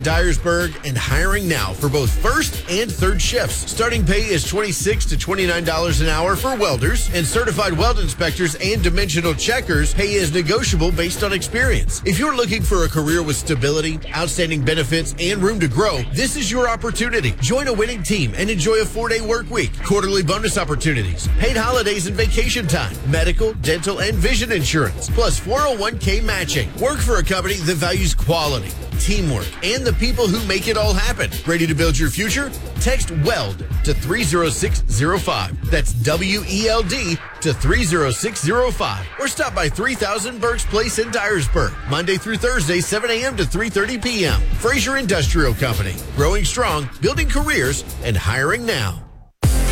Dyersburg and hiring now for both first and third shifts. Starting pay is $26 to $29 an hour for welders, and certified weld inspectors and dimensional checkers. Pay is negotiable based on experience. If you're looking for a career with stability, outstanding benefits, and room to grow, this is your opportunity. Join a winning team and enjoy a 4-day work week, quarterly bonus opportunities, paid holidays and vacation time, medical, dental, and vision insurance, plus 401k matching. Work for a company that values quality, teamwork, and the people who make it all happen. Ready to build your future? Text WELD to 30605. That's WELD to 30605. Or stop by 3000 Burks Place in Dyersburg, Monday through Thursday, 7 a.m. to 3:30 p.m. Fraser Industrial Company. Growing strong, building careers, and hiring now.